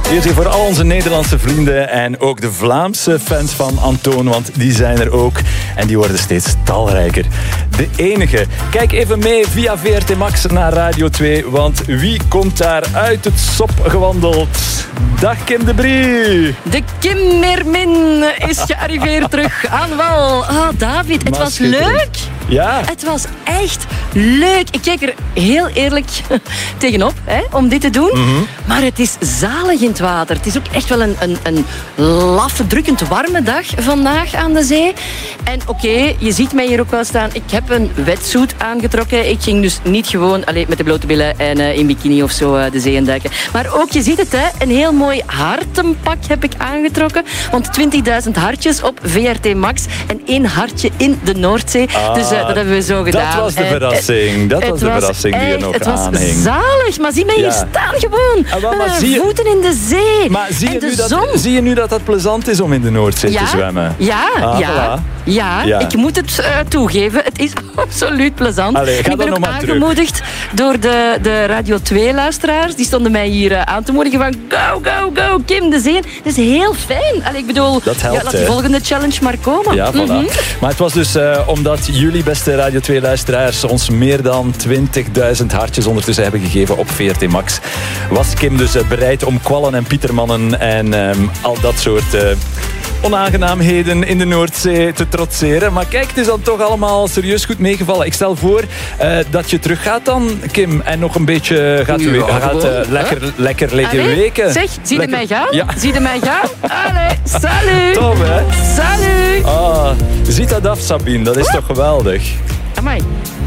Hier is voor al onze Nederlandse vrienden en ook de Vlaamse fans van Antoon, want die zijn er ook en die worden steeds talrijker. De enige. Kijk even mee via VRT Max naar Radio 2, want wie komt daar uit het sop gewandeld? Dag Kim de Brie. De Kim Mermin is gearriveerd terug aan wal. Ah, David, het was leuk. Ja. Het was echt leuk. Ik kijk er heel eerlijk tegenop om dit te doen. Mm-hmm. Maar het is zalig in het water. Het is ook echt wel een laffe, drukkend warme dag vandaag aan de zee. En oké, je ziet mij hier ook wel staan. Ik heb een wetsuit aangetrokken. Ik ging dus niet gewoon met de blote billen en in bikini of zo de zee induiken. Maar ook, je ziet het, een heel mooi hartenpak heb ik aangetrokken. Want 20.000 hartjes op VRT Max en 1 hartje in de Noordzee. Dus dat hebben we zo gedaan. Dat was de verrassing. Dat was de verrassing die er nog aanhing. Het was zalig. Maar zie mij hier staan gewoon. Met voeten in de zee. Maar zie je nu dat het plezant is om in de Noordzee te zwemmen? Ja, ik moet het toegeven. Het is absoluut plezant. Allee, ik ben ook aangemoedigd door de Radio 2-luisteraars. Die stonden mij hier aan te moedigen van go, go, go, Kim de Zee. Dat is heel fijn. Allee, ik bedoel, laat de volgende challenge maar komen. Ja, voilà. Mm-hmm. Maar het was dus omdat jullie, beste Radio 2-luisteraars, ons meer dan 20.000 hartjes ondertussen hebben gegeven op VRT Max. Was Kim dus bereid om kwallen en pietermannen en al dat soort onaangenaamheden in de Noordzee te trotseren. Maar kijk, het is dan toch allemaal serieus goed meegevallen. Ik stel voor dat je terug gaat dan, Kim, en nog een beetje gaat lekker weken. Zeg, zie je mij gaan? Ja. Zie je mij gaan? Allee, salut! Top, hè? Salut! Ah, ziet dat af, Sabine. Dat is toch geweldig? Amai.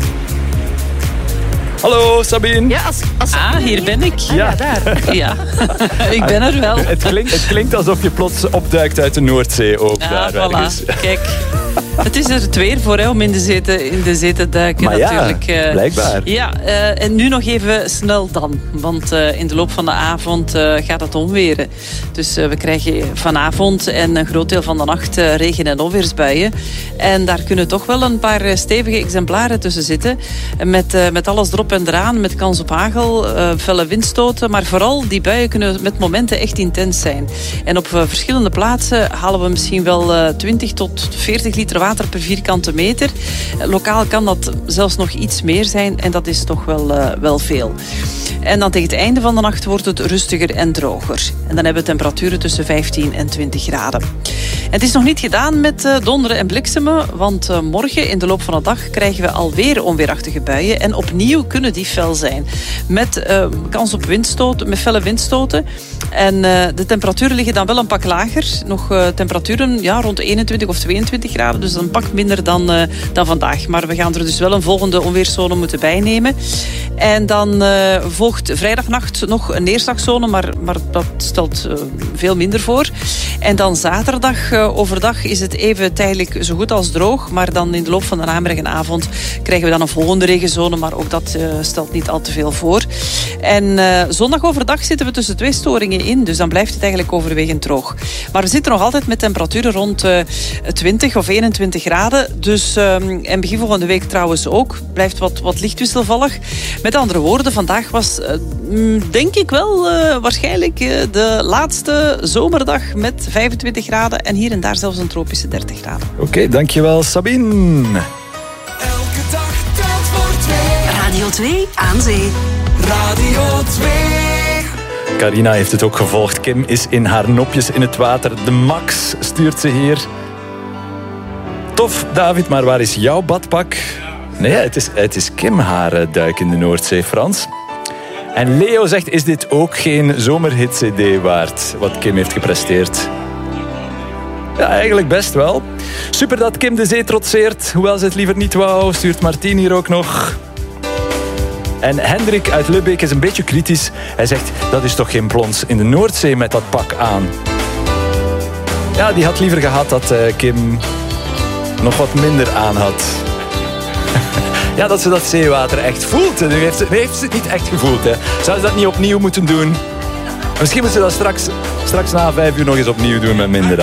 Hallo, Sabine. Ja, hier ben ik. Ja, daar. Ja, ik ben er wel. Het klinkt alsof je plots opduikt uit de Noordzee ook. Ja, voilà. Kijk, het is er het weer voor om in de zee te duiken. Maar natuurlijk. Blijkbaar. Ja, en nu nog even snel dan. Want in de loop van de avond gaat het onweren. Dus we krijgen vanavond en een groot deel van de nacht regen- en onweersbuien. En daar kunnen toch wel een paar stevige exemplaren tussen zitten. Met alles erop en eraan, met kans op hagel, felle windstoten. Maar vooral, die buien kunnen met momenten echt intens zijn. En op verschillende plaatsen halen we misschien wel 20 tot 40 liter water per vierkante meter. Lokaal kan dat zelfs nog iets meer zijn en dat is toch wel veel. En dan tegen het einde van de nacht wordt het rustiger en droger. En dan hebben we temperaturen tussen 15 en 20 graden. En het is nog niet gedaan met donderen en bliksemen, want morgen in de loop van de dag krijgen we alweer onweerachtige buien. En opnieuw kunnen die fel zijn. Met kans op windstoten, met felle windstoten. En de temperaturen liggen dan wel een pak lager. Nog temperaturen rond 21 of 22 graden. Dus een pak minder dan vandaag. Maar we gaan er dus wel een volgende onweerszone moeten bijnemen. En dan volgt vrijdagnacht nog een neerslagzone. Maar dat stelt veel minder voor. En dan zaterdag overdag is het even tijdelijk zo goed als droog. Maar dan in de loop van de namiddag en avond krijgen we dan een volgende regenzone. Maar ook dat stelt niet al te veel voor. En zondag overdag zitten we tussen 2 storingen in. Dus dan blijft het eigenlijk overwegend droog. Maar we zitten nog altijd met temperaturen rond 20 of 21 graden. Dus, en begin volgende week trouwens ook. Blijft wat licht wisselvallig. Met andere woorden, vandaag was denk ik wel waarschijnlijk de laatste zomerdag met 25 graden. En hier en daar zelfs een tropische 30 graden. Oké, dankjewel Sabine. Elke dag telt voor 2. Radio 2 aan zee. Radio 2. Carina heeft het ook gevolgd. Kim is in haar nopjes in het water. De Max stuurt ze hier. Tof, David, maar waar is jouw badpak? Nee, het is Kim haar duik in de Noordzee, Frans. En Leo zegt, is dit ook geen zomerhit-cd waard, wat Kim heeft gepresteerd? Ja, eigenlijk best wel. Super dat Kim de zee trotseert, hoewel ze het liever niet wou, stuurt Martien hier ook nog. En Hendrik uit Lubbeek is een beetje kritisch. Hij zegt, dat is toch geen plons in de Noordzee met dat pak aan? Ja, die had liever gehad dat Kim nog wat minder aan had. Ja, dat ze dat zeewater echt voelt. Nu heeft ze het niet echt gevoeld. Hè. Zou ze dat niet opnieuw moeten doen? Misschien moeten ze dat straks na 5 uur nog eens opnieuw doen met minder